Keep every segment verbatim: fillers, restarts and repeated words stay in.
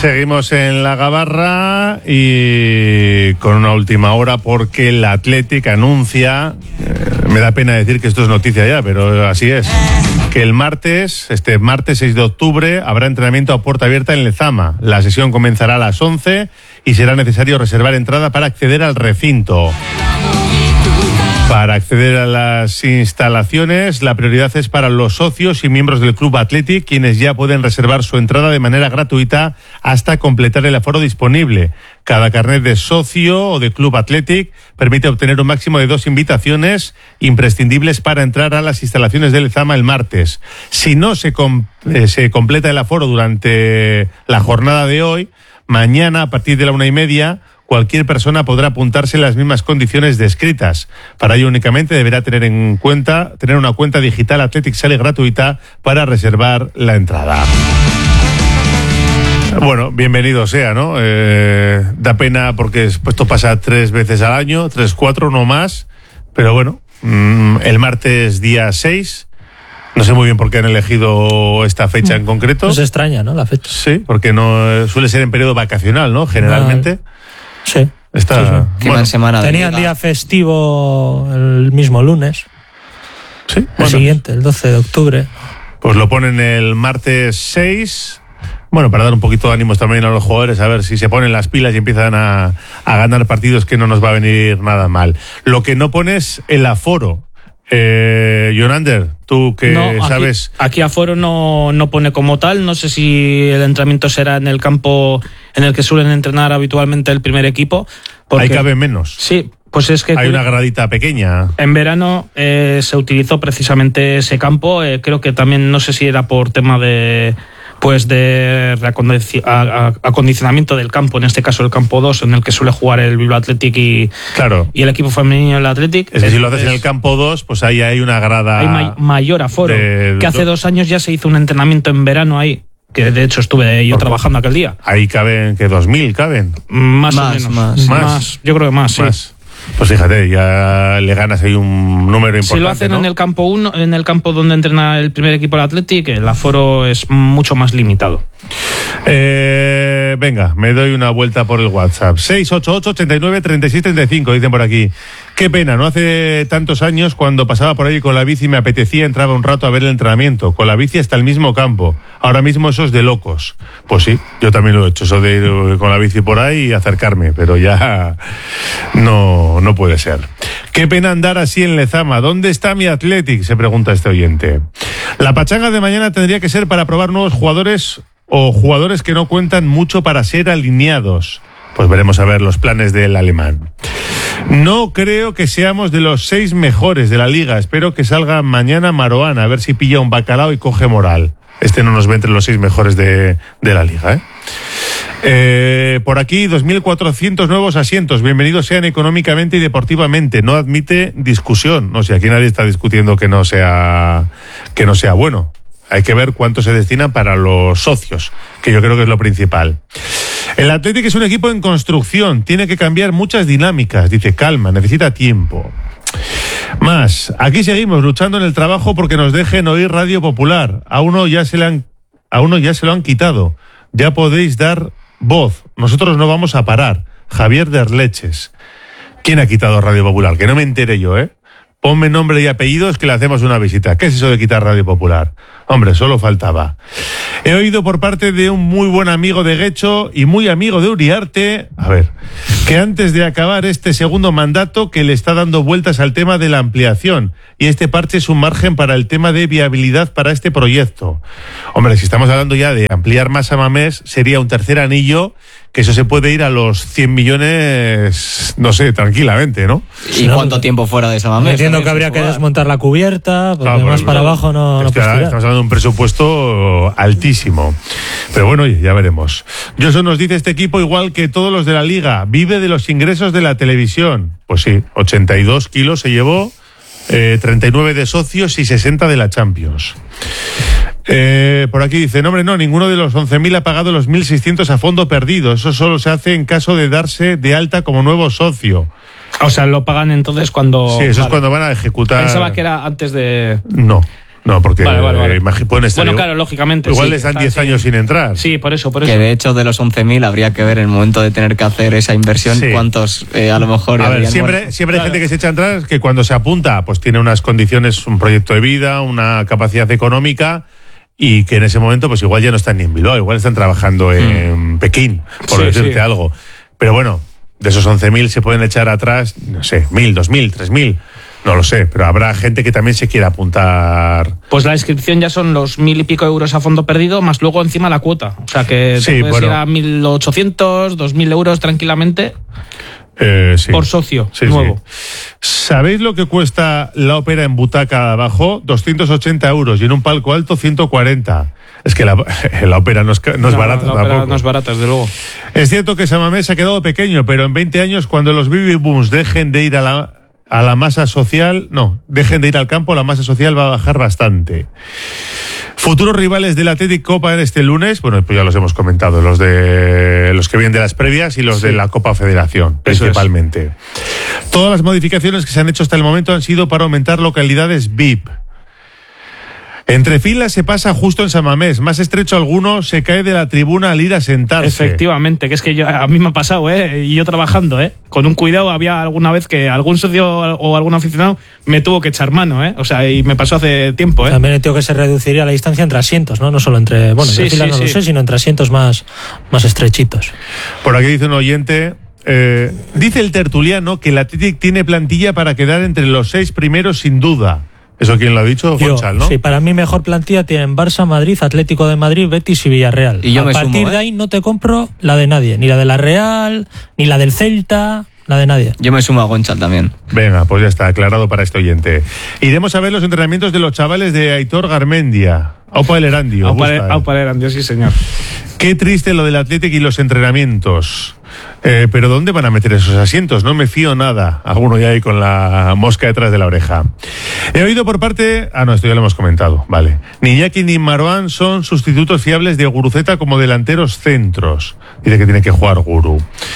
Seguimos en la Gabarra y con una última hora porque el Athletic anuncia, eh, me da pena decir que esto es noticia ya, pero así es, que el martes, este martes seis de octubre, habrá entrenamiento a puerta abierta en Lezama. La sesión comenzará a las once y será necesario reservar entrada para acceder al recinto. Para acceder a las instalaciones, la prioridad es para los socios y miembros del Club Athletic, quienes ya pueden reservar su entrada de manera gratuita hasta completar el aforo disponible. Cada carnet de socio o de Club Athletic permite obtener un máximo de dos invitaciones imprescindibles para entrar a las instalaciones de Lezama el martes. Si no se, com- eh, se completa el aforo durante la jornada de hoy, mañana a partir de la una y media, cualquier persona podrá apuntarse en las mismas condiciones descritas. Para ello únicamente deberá tener en cuenta tener una cuenta digital Athletic Sale gratuita para reservar la entrada. Bueno, bienvenido sea, ¿no? Eh, da pena porque esto pasa tres veces al año, tres, cuatro, no más. Pero bueno, mmm, el martes día seis, no sé muy bien por qué han elegido esta fecha en concreto. No se extraña, ¿no? La fecha. Sí, porque no suele ser en periodo vacacional, ¿no? Generalmente. No. Sí. Está, sí, sí. Bueno, semana tenían día festivo el mismo lunes. Sí. El Bueno, siguiente, el doce de octubre. Pues lo ponen el martes seis. Bueno, para dar un poquito de ánimos también a los jugadores, a ver si se ponen las pilas y empiezan a, a ganar partidos, que no nos va a venir nada mal. Lo que no pone es el aforo. Eh, Jonander, tú que no, aquí, sabes... Aquí aforo no, no pone como tal. No sé si el entrenamiento será en el campo en el que suelen entrenar habitualmente el primer equipo. Ahí cabe menos. Sí, pues es que... Hay una gradita pequeña. En verano eh, se utilizó precisamente ese campo. Eh, creo que también, no sé si era por tema de... pues de reacondici- a- a- acondicionamiento del campo, en este caso el campo dos, en el que suele jugar el Bilbao Athletic y, claro. y el equipo femenino del Athletic. Es que si lo haces en el campo dos, pues ahí hay una grada... Hay may- mayor aforo, de, que hace dos años ya se hizo un entrenamiento en verano ahí, que de hecho estuve yo trabajando aquel día. Ahí caben, que dos mil caben. Más, Más, o menos. más. Más. Yo creo que más, sí. Más. Pues fíjate, ya le ganas ahí un número importante. Si lo hacen ¿no? en el campo uno, en el campo donde entrena el primer equipo del Athletic, el aforo es mucho más limitado. Eh, venga, me doy una vuelta por el WhatsApp. seis ocho ocho, ochenta y nueve, treinta y seis, treinta y cinco, dicen por aquí. Qué pena, no hace tantos años cuando pasaba por ahí con la bici me apetecía, entraba un rato a ver el entrenamiento. Con la bici hasta el mismo campo. Ahora mismo eso es de locos. Pues sí, yo también lo he hecho, eso de ir con la bici por ahí y acercarme, pero ya no, no puede ser. Qué pena andar así en Lezama. ¿Dónde está mi Athletic?, se pregunta este oyente. La pachanga de mañana tendría que ser para probar nuevos jugadores o jugadores que no cuentan mucho para ser alineados. Pues veremos a ver los planes del alemán. No creo que seamos de los seis mejores de la liga. Espero que salga mañana Maroana, a ver si pilla un bacalao y coge moral. Este no nos ve entre los seis mejores de, de la liga, ¿eh? Eh, por aquí, dos mil cuatrocientos nuevos asientos. Bienvenidos sean económicamente y deportivamente. No admite discusión. No sé, aquí nadie está discutiendo que no sea, que no sea bueno. Hay que ver cuánto se destina para los socios, que yo creo que es lo principal. El Athletic es un equipo en construcción, tiene que cambiar muchas dinámicas. Dice, calma, necesita tiempo. Más, aquí seguimos luchando en el trabajo porque nos dejen oír Radio Popular. A uno ya se le han, a uno ya se lo han quitado. Ya podéis dar voz. Nosotros no vamos a parar. Javier de Arleches. ¿Quién ha quitado Radio Popular? Que no me entere yo, ¿eh? Ponme nombre y apellidos que le hacemos una visita. ¿Qué es eso de quitar Radio Popular? Hombre, solo faltaba. He oído por parte de un muy buen amigo de Guecho y muy amigo de Uriarte, a ver, que antes de acabar este segundo mandato que le está dando vueltas al tema de la ampliación y este parche es un margen para el tema de viabilidad para este proyecto. Hombre, si estamos hablando ya de ampliar más a Mamés, sería un tercer anillo, que eso se puede ir a los cien millones, no sé, tranquilamente, ¿no? ¿Y no, cuánto tiempo fuera de esa Mamés? Entiendo que habría que desmontar la cubierta, porque Claro, más pero, para abajo no, es no que puedes ahora tirar. estamos hablando de un presupuesto altísimo. Pero bueno, oye, ya veremos. Johnson nos dice, este equipo, igual que todos los de la liga, vive de los ingresos de la televisión. Pues sí, ochenta y dos kilos se llevó, eh, treinta y nueve de socios y sesenta de la Champions. Eh, por aquí dice, no hombre, no, ninguno de los once mil ha pagado los mil seiscientos a fondo perdido. Eso solo se hace en caso de darse de alta como nuevo socio. O sea, lo pagan entonces cuando... Sí, eso vale. es cuando van a ejecutar. Pensaba que era antes de... No. No, porque Vale, vale, vale. eh, imagi- pueden estar. Bueno, claro, lógicamente. Igual sí, les dan está, diez sí. años sin entrar. Sí, por eso, por eso. Que de hecho de los once mil habría que ver en el momento de tener que hacer esa inversión Sí. cuántos eh, a lo mejor... A ver, habrían siempre, muerto. siempre hay Claro. gente que se echa atrás que cuando se apunta, pues tiene unas condiciones, un proyecto de vida, una capacidad económica, y que en ese momento, pues igual ya no están ni en Bilbao, igual están trabajando en Pekín, por Sí, decirte sí. algo. Pero bueno, de esos once mil se pueden echar atrás, no sé, mil, dos mil, tres mil, no lo sé, pero habrá gente que también se quiera apuntar. Pues la inscripción ya son los mil y pico euros a fondo perdido, más luego encima la cuota. O sea que Sí, te puedes bueno. ir a mil ochocientos, dos mil euros tranquilamente Eh, sí. por socio Sí, nuevo. sí. ¿Sabéis lo que cuesta la ópera en butaca de abajo? doscientos ochenta euros y en un palco alto ciento cuarenta. Es que la, la ópera no es, ca- no es No, barata la ópera tampoco. no es barata, desde luego. Es cierto que Samamés ha quedado pequeño, pero en veinte años, cuando los baby booms dejen de ir a la, a la masa social, no, dejen de ir al campo, la masa social va a bajar bastante. Futuros rivales del Athletic Copa en este lunes, bueno, pues ya los hemos comentado, los de los que vienen de las previas y los Sí. de la Copa Federación, Eso es. principalmente. Todas las modificaciones que se han hecho hasta el momento han sido para aumentar localidades V I P. Entre filas se pasa justo en San Mamés, más estrecho alguno se cae de la tribuna al ir a sentarse. Efectivamente, que es que yo, a mí me ha pasado, ¿eh? Y yo trabajando, ¿eh? Con un cuidado, había alguna vez que algún socio o algún aficionado me tuvo que echar mano, ¿eh? O sea, y me pasó hace tiempo, ¿eh? También entiendo que se reduciría la distancia entre asientos, ¿no? No solo entre, bueno, Sí, entre filas sí, no lo sí. sé, sino entre asientos más, más estrechitos. Por aquí dice un oyente, eh, dice el tertuliano que el Athletic tiene plantilla para quedar entre los seis primeros sin duda. ¿Eso quién lo ha dicho? Yo, Gonçal, ¿no? sí, para mí mejor plantilla tienen Barça, Madrid, Atlético de Madrid, Betis y Villarreal. Y yo a me partir sumo, ¿eh? de ahí no te compro la de nadie, ni la de la Real, ni la del Celta, la de nadie. Yo me sumo a Gonçal también. Venga, pues ya está aclarado para este oyente. Iremos a ver los entrenamientos de los chavales de Aitor Garmendia. Aupa el Erandio. Aupa gusta, eh. Aupa Erandio, sí, señor. Qué triste lo del Athletic y los entrenamientos. Eh, pero ¿dónde van a meter esos asientos? No me fío nada. Alguno ya ahí con la mosca detrás de la oreja. He oído por parte... Ah, no, esto ya lo hemos comentado. Vale. Ni Iñaki ni Marwan son sustitutos fiables de Guruceta como delanteros centros. Dice que tiene que jugar Guru.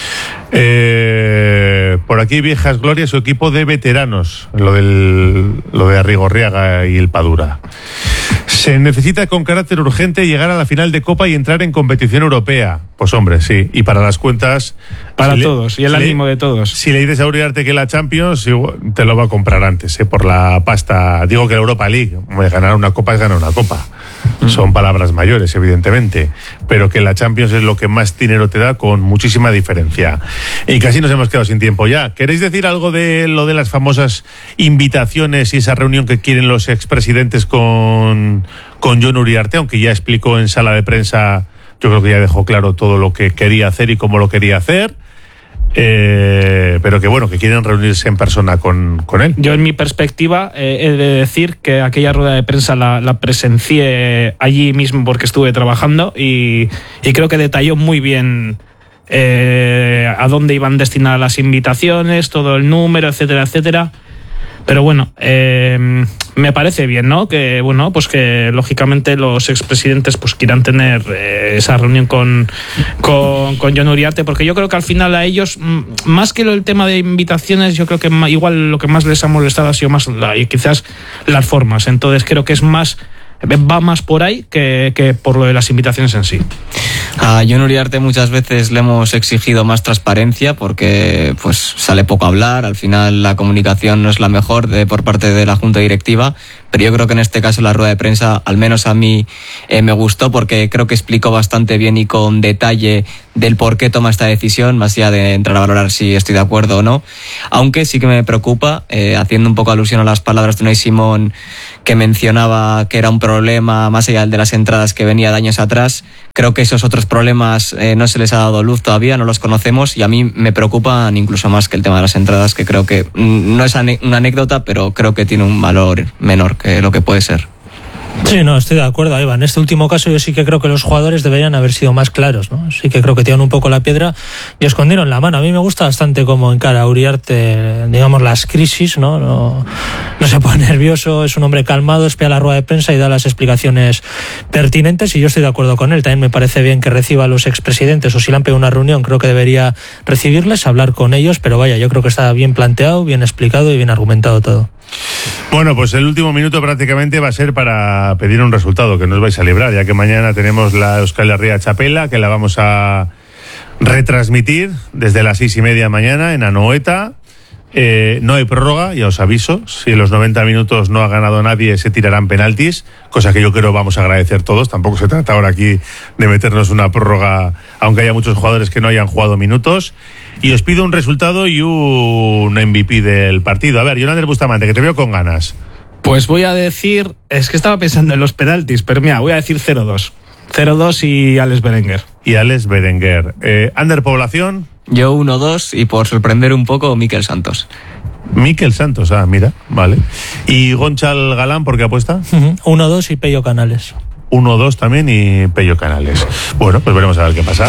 Eh, por aquí Viejas Glorias, su equipo de veteranos. Lo, del, lo de Arrigorriaga y el Padura. Se necesita con carácter urgente llegar a la final de Copa y entrar en competición europea. Pues hombre, sí. Y para las cuentas... Para si le- todos, y el si le- ánimo de todos. Si le dices a Uriarte que la Champions, igual te lo va a comprar antes, ¿eh? Por la pasta. Digo que la Europa League, hombre, ganar una Copa es ganar una Copa. Son palabras mayores, evidentemente. Pero que la Champions es lo que más dinero te da con muchísima diferencia. Y casi nos hemos quedado sin tiempo ya. ¿Queréis decir algo de lo de las famosas invitaciones y esa reunión que quieren los expresidentes con, con Jon Uriarte? Aunque ya explicó en sala de prensa, yo creo que ya dejó claro todo lo que quería hacer y cómo lo quería hacer. Eh, pero que bueno, que quieren reunirse en persona con, con él. Yo en mi perspectiva eh, he de decir que aquella rueda de prensa la, la presencié allí mismo porque estuve trabajando y, y creo que detalló muy bien eh, a dónde iban destinadas las invitaciones, todo el número, etcétera, etcétera. Pero bueno, eh, me parece bien, ¿no? Que bueno, pues que lógicamente los expresidentes pues quieran tener eh, esa reunión con, con, con Jon Uriarte, porque yo creo que al final a ellos, mm, más que lo- el tema de invitaciones, yo creo que ma- igual lo que más les ha molestado ha sido más la, y quizás las formas. Entonces creo que es más, va más por ahí que, que por lo de las invitaciones en sí. A Jon Uriarte muchas veces le hemos exigido más transparencia porque pues sale poco a hablar, al final la comunicación no es la mejor de, por parte de la Junta Directiva, pero yo creo que en este caso la rueda de prensa, al menos a mí, eh, me gustó porque creo que explicó bastante bien y con detalle del por qué toma esta decisión, más allá de entrar a valorar si estoy de acuerdo o no, aunque sí que me preocupa, eh, haciendo un poco alusión a las palabras de Unai Simón, que mencionaba que era un problema más allá de las entradas que venía de años atrás. Creo que esos otros problemas eh, no se les ha dado luz todavía, no los conocemos y a mí me preocupan incluso más que el tema de las entradas, que creo que mm, no es ane- una anécdota, pero creo que tiene un valor menor que lo que puede ser. Sí, no, estoy de acuerdo, Iván. En este último caso yo sí que creo que los jugadores deberían haber sido más claros, ¿no? Sí que creo que tiraron un poco la piedra y escondieron la mano. A mí me gusta bastante cómo encara Uriarte, digamos, las crisis, ¿no? No, no se pone nervioso, es un hombre calmado, espera la rueda de prensa y da las explicaciones pertinentes y yo estoy de acuerdo con él. También me parece bien que reciba a los expresidentes o si le han pedido una reunión, creo que debería recibirles, hablar con ellos, pero vaya, yo creo que está bien planteado, bien explicado y bien argumentado todo. Bueno, pues el último minuto prácticamente va a ser para pedir un resultado que no os vais a librar, ya que mañana tenemos la Euskal Herria Txapela, que la vamos a retransmitir desde las seis y media mañana en Anoeta. Eh, no hay prórroga, ya os aviso. Si en los noventa minutos no ha ganado nadie, se tirarán penaltis, cosa que yo creo vamos a agradecer todos. Tampoco se trata ahora aquí de meternos una prórroga, aunque haya muchos jugadores que no hayan jugado minutos. Y os pido un resultado y un M V P del partido. A ver, Jonander Bustamante, que te veo con ganas. Pues voy a decir, es que estaba pensando en los penaltis, pero mira, voy a decir cero dos. cero dos y Alex Berenguer. Y Alex Berenguer. Eh, Ander Población. Yo uno dos y por sorprender un poco, Mikel Santos. Mikel Santos, ah, mira, vale. ¿Y Gonchal Galán por qué apuesta? uno dos y Pello Canales. uno dos también y Pello Canales. Bueno, pues veremos a ver qué pasa.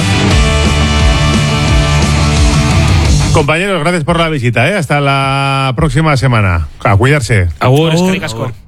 Compañeros, gracias por la visita, ¿eh? Hasta la próxima semana. A cuidarse. Agur, eskerrik asko.